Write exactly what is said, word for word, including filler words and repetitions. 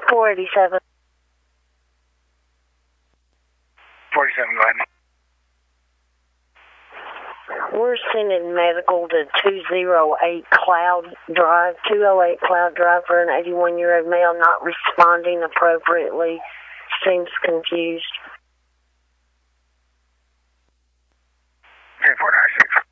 four eighty-seven. four eighty-seven, go ahead. We're sending medical to two oh eight Cloud Drive, two oh eight Cloud Drive for an eighty-one-year-old male not responding appropriately. Seems confused. Okay, four nine six.